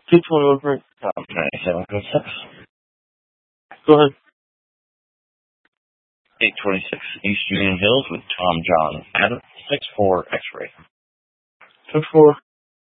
221 Frank. Tom 9706. Go ahead. 826 East Union Hills with Tom John Adam 64 X-ray. 64.